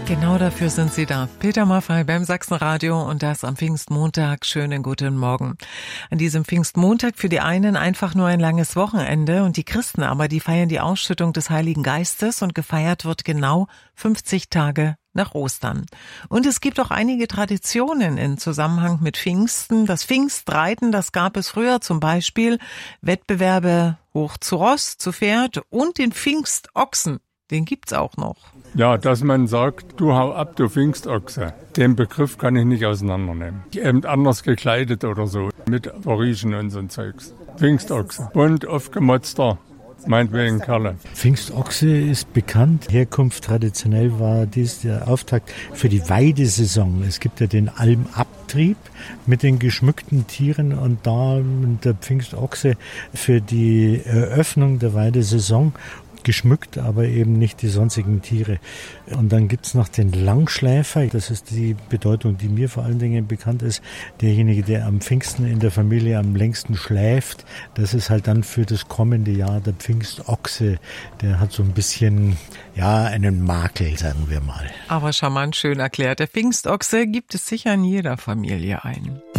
Genau dafür sind Sie da. Peter Maffay beim Sachsenradio und das am Pfingstmontag. Schönen guten Morgen. An diesem Pfingstmontag für die einen einfach nur ein langes Wochenende und die Christen aber, die feiern die Ausschüttung des Heiligen Geistes und gefeiert wird genau 50 Tage nach Ostern. Und es gibt auch einige Traditionen im Zusammenhang mit Pfingsten. Das Pfingstreiten, das gab es früher, zum Beispiel Wettbewerbe hoch zu Ross, zu Pferd und den Pfingstochsen. Den gibt's auch noch. Ja, dass man sagt, du hau ab, du Pfingstochse. Den Begriff kann ich nicht auseinandernehmen. Eben anders gekleidet oder so, mit Orischen und so ein Zeugs. Pfingstochse. Bunt aufgemotzter, meinetwegen Kerle. Pfingstochse ist bekannt. Herkunft traditionell war dies der Auftakt für die Weidesaison. Es gibt ja den Almabtrieb mit den geschmückten Tieren und da der Pfingstochse für die Eröffnung der Weidesaison geschmückt, aber eben nicht die sonstigen Tiere. Und dann gibt's noch den Langschläfer. Das ist die Bedeutung, die mir vor allen Dingen bekannt ist. Derjenige, der am Pfingsten in der Familie am längsten schläft. Das ist halt dann für das kommende Jahr der Pfingstochse. Der hat so ein bisschen, ja, einen Makel, sagen wir mal. Aber charmant schön erklärt. Der Pfingstochse gibt es sicher in jeder Familie einen.